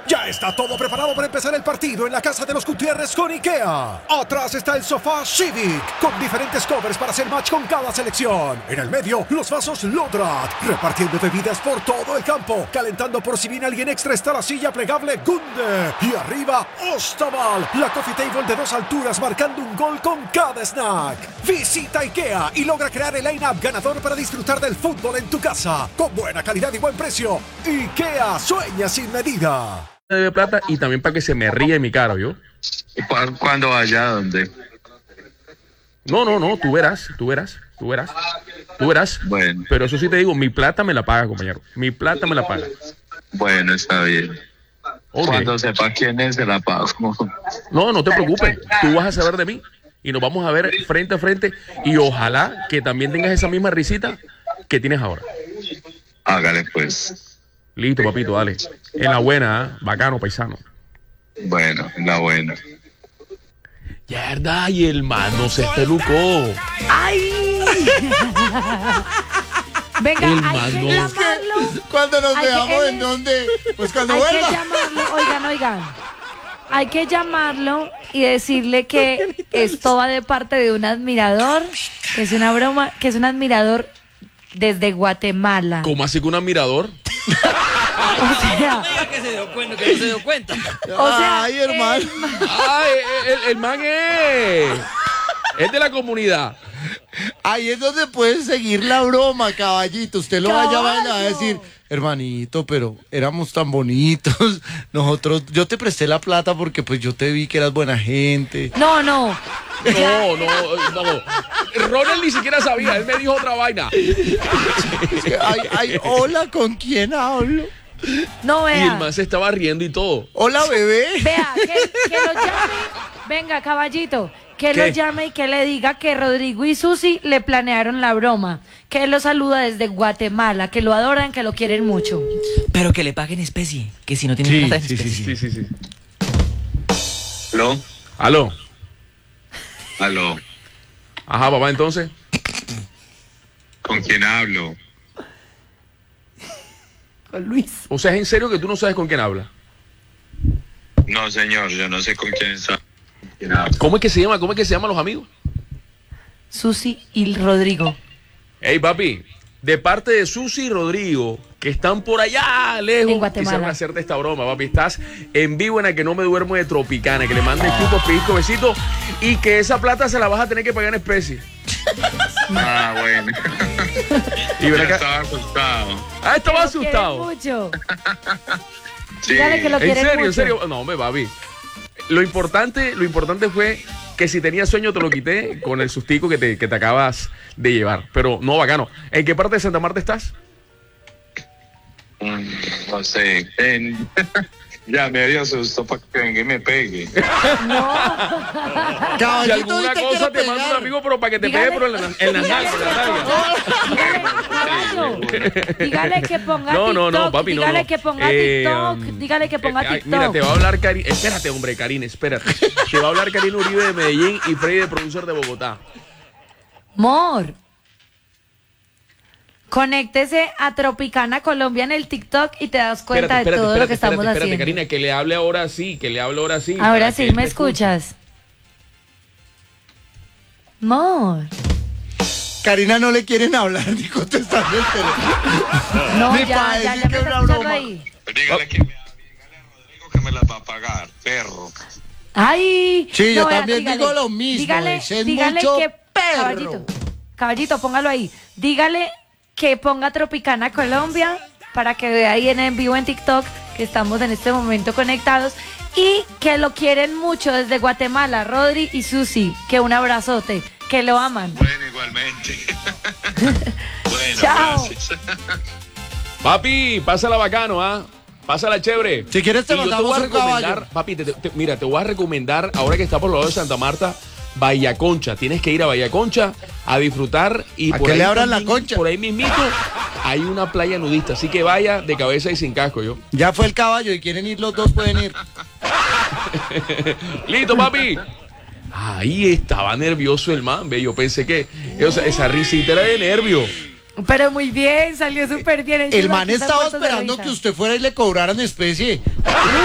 Ya está todo preparado para empezar el partido en la casa de los Gutiérrez con IKEA. Atrás está el sofá Civic, con diferentes covers para hacer match con cada selección. En el medio, los vasos Lodrat, repartiendo bebidas por todo el campo. Calentando por si viene alguien extra está la silla plegable Gunde. Y arriba, Ostaval, la coffee table de 2 alturas marcando un gol con cada snack. Visita IKEA y logra crear el line-up ganador para disfrutar del fútbol en tu casa. Con buena calidad y buen precio. IKEA, sueña sin medida. De plata y también para que se me ríe en mi cara, ¿yo? ¿Cuándo vaya? ¿Dónde? No, tú verás. Bueno. Pero eso sí te digo, mi plata me la paga, compañero. Mi plata me la paga. Bueno, está bien. Okay. Cuando sepa quién es, se la pago. No te preocupes. Tú vas a saber de mí y nos vamos a ver frente a frente y ojalá que también tengas esa misma risita que tienes ahora. Hágale, pues. Listo, papito, dale. En la buena, ¿eh? Bacano, paisano. Bueno, en la buena. Yerda, y el mano se espelucó. ¡Ay! Venga, El hay que mano. llamarlo. Cuando nos Hay que- veamos, él ¿en es- dónde? Pues cuando Hay que vuelva. llamarlo, oigan. Hay que llamarlo y decirle que esto va de parte de un admirador, que es una broma, que es un admirador desde Guatemala. ¿Cómo así que un admirador? O sea, Que se dio cuenta, que no se dio cuenta. o sea, Ay, hermano. Ay, el man es de la comunidad. Ahí es donde puedes seguir la broma, caballito. Usted lo va a llamar y le va a decir, hermanito, pero éramos tan bonitos. Nosotros, yo te presté la plata porque pues yo te vi que eras buena gente. no. No. Ronald ni siquiera sabía, él me dijo otra vaina. Ay, hola, ¿con quién hablo? No, Y el vea. man se estaba riendo y todo. Hola, bebé. Vea, que lo llame. Venga, caballito. Que ¿Qué? lo llame y que le diga que Rodrigo y Susi le planearon la broma. Que él lo saluda desde Guatemala, que lo adoran, que lo quieren mucho. Pero que le paguen especie, que si no tiene plata en especie. Sí. ¿Aló? Aló. ¿Aló? Ajá, papá, entonces. ¿Con quién hablo? Con Luis. O sea, ¿es en serio que tú no sabes con quién habla? No, señor, yo no sé con quién está. ¿Quién habla? ¿Cómo es que se llama? ¿Cómo es que se llaman los amigos? Susi y Rodrigo. Ey, papi, de parte de Susi y Rodrigo, que están por allá lejos, En Guatemala. quisieron hacerte esta broma, papi. Estás en vivo en la que no me duermo de Tropicana, que le mandes chupos, pisco, besitos y que esa plata se la vas a tener que pagar en especie. Ah, bueno. Y ven Yo acá. estaba asustado. Ah, estaba Que lo asustado. quieren mucho. Sí. Dígale que lo ¿En quieren serio? mucho. ¿En serio? No, me papi. Lo importante fue que si tenías sueño te lo quité con el sustico que te acabas de llevar. Pero no, bacano. ¿En qué parte de Santa Marta estás? No sé. Ya me había asustado para que venga y me pegue. Si Caballito, alguna hoy te cosa quiero te mando un pegar. amigo, pero para que te Dígale- pegue, pero en la nalga, en la nalga. Dígale que ponga No, TikTok. no, papi, no. Dígale que ponga TikTok. Dígale que ponga Ay, TikTok. mira, te va a hablar Karina. Espérate, hombre, Karina, espérate. Te va a hablar Karina Uribe de Medellín y Freddy de Producer de Bogotá. Mor. Conéctese a Tropicana Colombia en el TikTok y te das cuenta de todo lo que estamos espérate, haciendo. Karina, que le hable ahora sí, Ahora para sí, que él ¿me te escuche. escuchas? Mor. Karina no le quieren hablar ni contestarle el teléfono. No, Ni ya para me decir está que es una escuchando broma. ahí. Dígale a Rodrigo que me la va a pagar, perro. Ay. Sí, yo vea, también digo lo mismo, Dígale, ese es dígale mucho que perro. Caballito, póngalo ahí. Dígale que ponga Tropicana Colombia para que vea ahí en vivo en TikTok que estamos en este momento conectados y que lo quieren mucho desde Guatemala, Rodri y Susi. Que un abrazote, que lo aman. Bueno, igualmente. Bueno, Chao. gracias. Papi, pásala bacano, ¿ah? Pásala chévere. Si quieres te Y yo mandamos voy a un caballo. recomendar, papi, mira, te voy a recomendar, ahora que está por los lados de Santa Marta, Bahía Concha. Tienes que ir a Bahía Concha a disfrutar y ¿A por que ahí le abran la también, concha? por ahí mismito hay una playa nudista, así que vaya de cabeza y sin casco, yo. Ya fue el caballo y quieren ir los dos, pueden ir. Listo, papi. Ahí estaba nervioso el man, ve. Yo pensé que esa risita era de nervio. Pero muy bien, salió súper bien. El man estaba esperando que usted fuera y le cobraran especie.